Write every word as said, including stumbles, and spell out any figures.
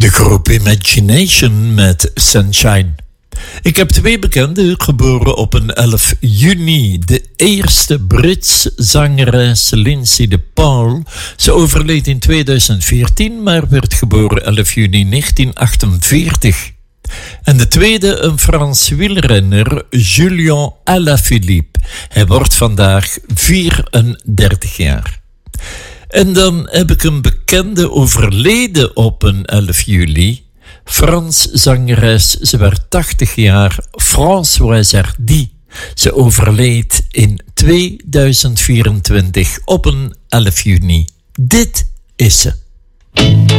De groep Imagination met Sunshine. Ik heb twee bekenden, geboren op een elf juni. De eerste Britse zangeres Lindsay de Paul. Ze overleed in tweeduizend veertien, maar werd geboren elf juni negentien achtenveertig. En de tweede, een Frans wielrenner, Julien Alaphilippe. Hij wordt vandaag vierendertig jaar. En dan heb ik een bekende overleden op een elf juli. Frans zangeres, ze werd tachtig jaar, Françoise Hardy. Ze overleed in tweeduizend vierentwintig op een elf juni. Dit is ze.